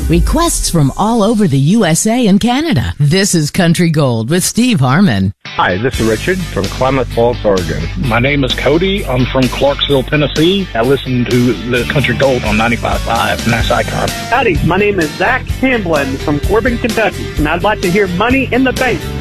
Requests from all over the USA and Canada. This is Country Gold with Steve Harmon. Hi, this is Richard from Klamath Falls, Oregon. My name is Cody. I'm from Clarksville, Tennessee. I listen to the Country Gold on 95.5, and that's Icon. Howdy, my name is Zach Hamblin from Corbin, Kentucky, and I'd like to hear Money in the Bank